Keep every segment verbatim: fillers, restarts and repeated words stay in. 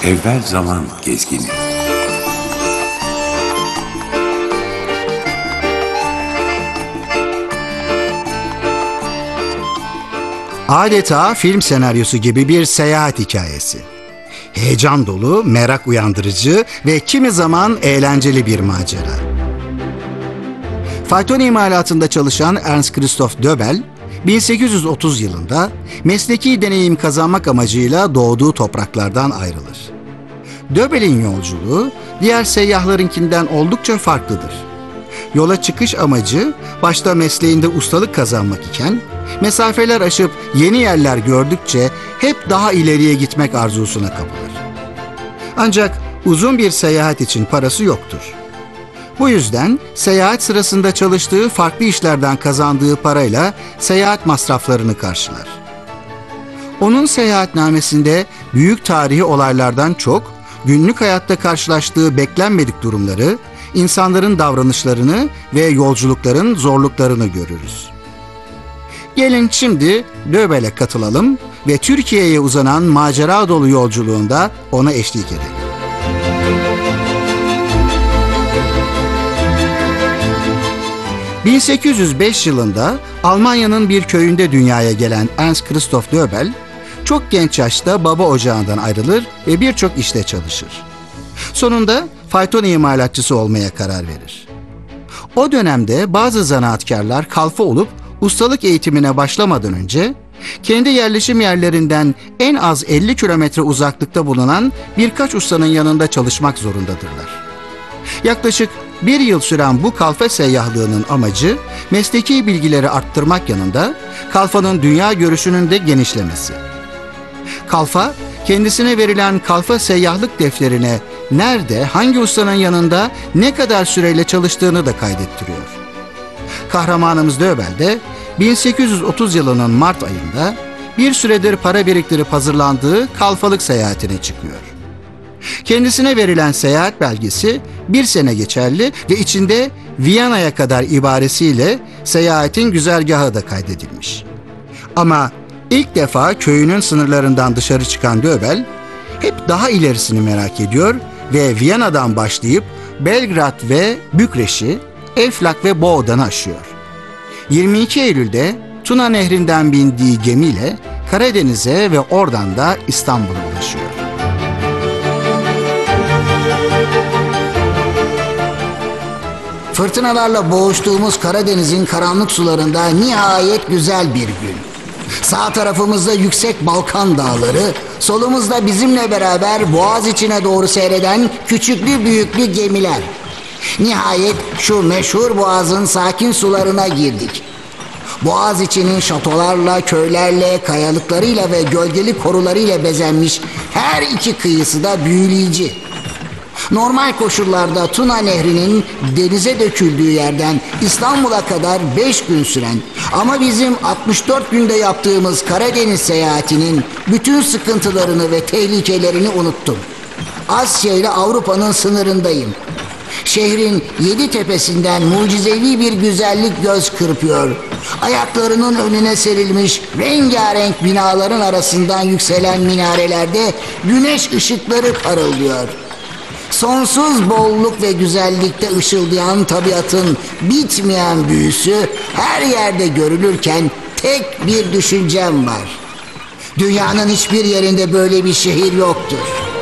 Evvel zaman gezgini. Adeta film senaryosu gibi bir seyahat hikayesi. Heyecan dolu, merak uyandırıcı ve kimi zaman eğlenceli bir macera. Fayton imalatında çalışan Ernst Christoph Döbel, bin sekiz yüz otuz yılında mesleki deneyim kazanmak amacıyla doğduğu topraklardan ayrılır. Döbel'in yolculuğu diğer seyyahlarınkinden oldukça farklıdır. Yola çıkış amacı başta mesleğinde ustalık kazanmak iken, mesafeler aşıp yeni yerler gördükçe hep daha ileriye gitmek arzusuna kapılır. Ancak uzun bir seyahat için parası yoktur. Bu yüzden seyahat sırasında çalıştığı farklı işlerden kazandığı parayla seyahat masraflarını karşılar. Onun seyahatnamesinde büyük tarihi olaylardan çok, günlük hayatta karşılaştığı beklenmedik durumları, insanların davranışlarını ve yolculukların zorluklarını görürüz. Gelin şimdi Döbel'e katılalım ve Türkiye'ye uzanan macera dolu yolculuğunda ona eşlik edelim. bin sekiz yüz beş yılında Almanya'nın bir köyünde dünyaya gelen Ernst Christoph Döbel, çok genç yaşta baba ocağından ayrılır ve birçok işte çalışır. Sonunda fayton imalatçısı olmaya karar verir. O dönemde bazı zanaatkarlar kalfa olup ustalık eğitimine başlamadan önce kendi yerleşim yerlerinden en az elli kilometre uzaklıkta bulunan birkaç ustanın yanında çalışmak zorundadırlar. Yaklaşık bir yıl süren bu kalfa seyyahlığının amacı mesleki bilgileri arttırmak yanında kalfanın dünya görüşünün de genişlemesi. Kalfa, kendisine verilen kalfa seyyahlık defterine nerede, hangi ustanın yanında ne kadar süreyle çalıştığını da kaydettiriyor. Kahramanımız Döbel de bin sekiz yüz otuz yılının Mart ayında bir süredir para biriktirip hazırlandığı kalfalık seyahatine çıkıyor. Kendisine verilen seyahat belgesi bir sene geçerli ve içinde Viyana'ya kadar ibaresiyle seyahatin güzergahı da kaydedilmiş. Ama ilk defa köyünün sınırlarından dışarı çıkan Döbel hep daha ilerisini merak ediyor ve Viyana'dan başlayıp Belgrad ve Bükreş'i, Eflak ve Boğdan'ı aşıyor. yirmi iki Eylül'de Tuna Nehri'nden bindiği gemiyle Karadeniz'e ve oradan da İstanbul'a ulaşıyor. Fırtınalarla boğuştuğumuz Karadeniz'in karanlık sularında nihayet güzel bir gün. Sağ tarafımızda yüksek Balkan dağları, solumuzda bizimle beraber boğaz içine doğru seyreden küçüklü büyüklü gemiler. Nihayet şu meşhur boğazın sakin sularına girdik. Boğaz içinin şatolarla, köylerle, kayalıklarıyla ve gölgeli korularıyla bezenmiş her iki kıyısı da büyüleyici. Normal koşullarda Tuna Nehri'nin denize döküldüğü yerden İstanbul'a kadar beş gün süren ama bizim altmış dört günde yaptığımız Karadeniz seyahatinin bütün sıkıntılarını ve tehlikelerini unuttum. Asya ile Avrupa'nın sınırındayım. Şehrin yedi tepesinden mucizevi bir güzellik göz kırpıyor. Ayaklarının önüne serilmiş rengarenk binaların arasından yükselen minarelerde güneş ışıkları parıldıyor. Sonsuz bolluk ve güzellikte ışıldayan tabiatın bitmeyen büyüsü her yerde görülürken tek bir düşüncem var. Dünyanın hiçbir yerinde böyle bir şehir yoktur.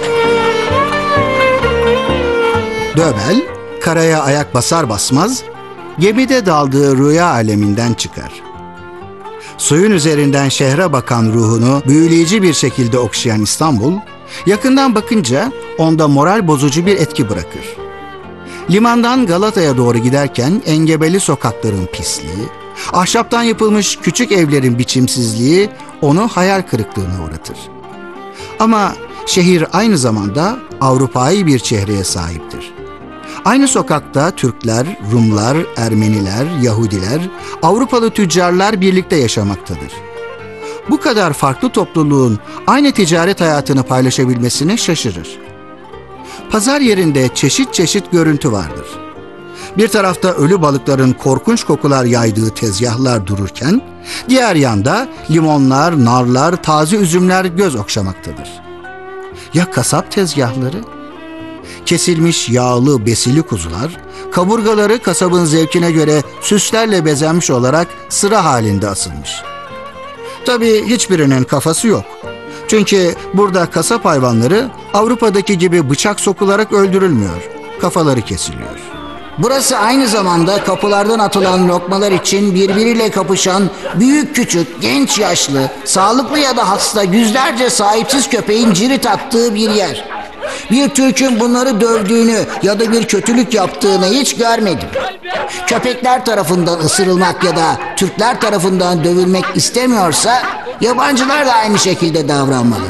Döbel, karaya ayak basar basmaz, gemide daldığı rüya aleminden çıkar. Suyun üzerinden şehre bakan ruhunu büyüleyici bir şekilde okşayan İstanbul, yakından bakınca onda moral bozucu bir etki bırakır. Limandan Galata'ya doğru giderken engebeli sokakların pisliği, ahşaptan yapılmış küçük evlerin biçimsizliği onu hayal kırıklığına uğratır. Ama şehir aynı zamanda Avrupa'yı bir çehreye sahiptir. Aynı sokakta Türkler, Rumlar, Ermeniler, Yahudiler, Avrupalı tüccarlar birlikte yaşamaktadır. Bu kadar farklı topluluğun aynı ticaret hayatını paylaşabilmesine şaşırır. Pazar yerinde çeşit çeşit görüntü vardır. Bir tarafta ölü balıkların korkunç kokular yaydığı tezgahlar dururken, diğer yanda limonlar, narlar, taze üzümler göz okşamaktadır. Ya kasap tezgahları? Kesilmiş yağlı besili kuzular, kaburgaları kasabın zevkine göre süslerle bezenmiş olarak sıra halinde asılmış. Tabii hiçbirinin kafası yok. Çünkü burada kasap hayvanları Avrupa'daki gibi bıçak sokularak öldürülmüyor. Kafaları kesiliyor. Burası aynı zamanda kapılardan atılan lokmalar için birbiriyle kapışan büyük küçük, genç yaşlı, sağlıklı ya da hasta yüzlerce sahipsiz köpeğin cirit attığı bir yer. Bir Türk'ün bunları dövdüğünü ya da bir kötülük yaptığını hiç görmedim. Köpekler tarafından ısırılmak ya da Türkler tarafından dövülmek istemiyorsa yabancılar da aynı şekilde davranmalı.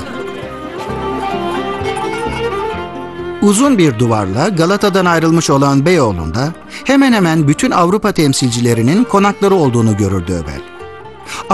Uzun bir duvarla Galata'dan ayrılmış olan Beyoğlu'nda hemen hemen bütün Avrupa temsilcilerinin konakları olduğunu görür Döbel.